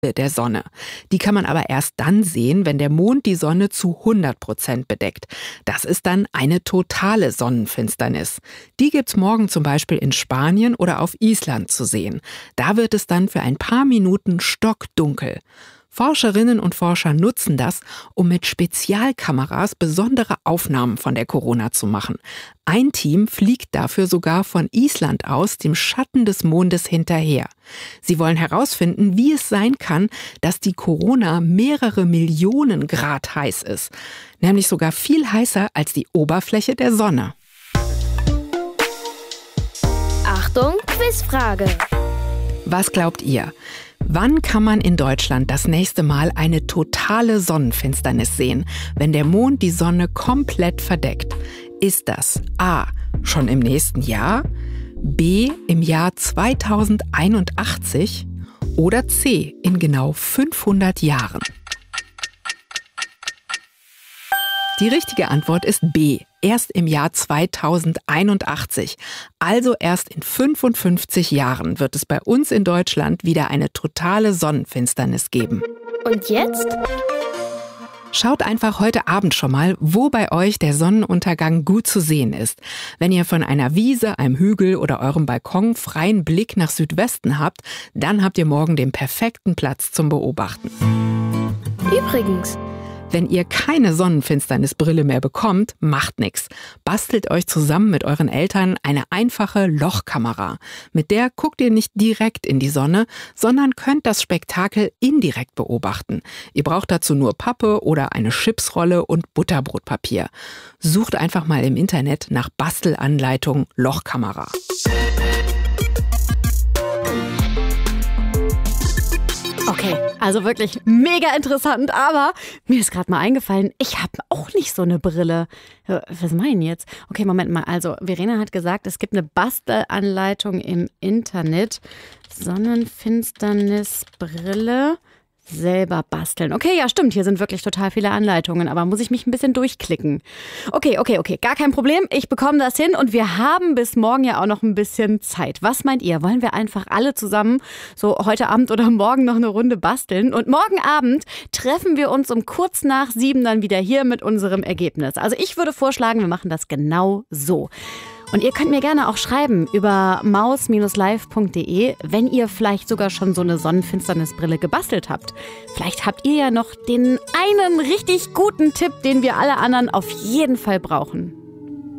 der Sonne. Die kann man aber erst dann sehen, wenn der Mond die Sonne zu 100% bedeckt. Das ist dann eine totale Sonnenfinsternis. Die gibt's morgen zum Beispiel in Spanien oder auf Island zu sehen. Da wird es dann für ein paar Minuten stockdunkel. Forscherinnen und Forscher nutzen das, um mit Spezialkameras besondere Aufnahmen von der Corona zu machen. Ein Team fliegt dafür sogar von Island aus dem Schatten des Mondes hinterher. Sie wollen herausfinden, wie es sein kann, dass die Corona mehrere Millionen Grad heiß ist. Nämlich sogar viel heißer als die Oberfläche der Sonne. Achtung, Quizfrage. Was glaubt ihr? Wann kann man in Deutschland das nächste Mal eine totale Sonnenfinsternis sehen, wenn der Mond die Sonne komplett verdeckt? Ist das A. schon im nächsten Jahr, B. im Jahr 2081 oder C. in genau 500 Jahren? Die richtige Antwort ist B. Erst im Jahr 2081. Also erst in 55 Jahren wird es bei uns in Deutschland wieder eine totale Sonnenfinsternis geben. Und jetzt? Schaut einfach heute Abend schon mal, wo bei euch der Sonnenuntergang gut zu sehen ist. Wenn ihr von einer Wiese, einem Hügel oder eurem Balkon freien Blick nach Südwesten habt, dann habt ihr morgen den perfekten Platz zum Beobachten. Übrigens, wenn ihr keine Sonnenfinsternisbrille mehr bekommt, macht nichts. Bastelt euch zusammen mit euren Eltern eine einfache Lochkamera. Mit der guckt ihr nicht direkt in die Sonne, sondern könnt das Spektakel indirekt beobachten. Ihr braucht dazu nur Pappe oder eine Chipsrolle und Butterbrotpapier. Sucht einfach mal im Internet nach Bastelanleitung Lochkamera. Okay, also wirklich mega interessant, aber mir ist gerade mal eingefallen, ich habe auch nicht so eine Brille. Was meinen jetzt? Okay, Moment mal, also Verena hat gesagt, es gibt eine Bastelanleitung im Internet. Sonnenfinsternisbrille selber basteln. Okay, ja stimmt, hier sind wirklich total viele Anleitungen, aber muss ich mich ein bisschen durchklicken. Okay, gar kein Problem, ich bekomme das hin und wir haben bis morgen ja auch noch ein bisschen Zeit. Was meint ihr? Wollen wir einfach alle zusammen so heute Abend oder morgen noch eine Runde basteln? Und morgen Abend treffen wir uns um kurz nach 7 dann wieder hier mit unserem Ergebnis. Also ich würde vorschlagen, wir machen das genau so. Und ihr könnt mir gerne auch schreiben über maus-live.de, wenn ihr vielleicht sogar schon so eine Sonnenfinsternisbrille gebastelt habt. Vielleicht habt ihr ja noch den einen richtig guten Tipp, den wir alle anderen auf jeden Fall brauchen.